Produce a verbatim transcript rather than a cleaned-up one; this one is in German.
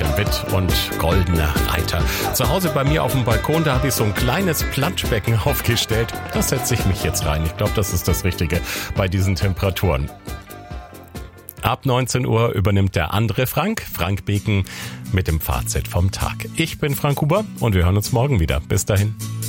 Sternchen, Witt und goldener Reiter. Zu Hause bei mir auf dem Balkon, da habe ich so ein kleines Planschbecken aufgestellt. Da setze ich mich jetzt rein. Ich glaube, das ist das Richtige bei diesen Temperaturen. Ab neunzehn Uhr übernimmt der andere Frank, Frank Beken, mit dem Fazit vom Tag. Ich bin Frank Huber und wir hören uns morgen wieder. Bis dahin.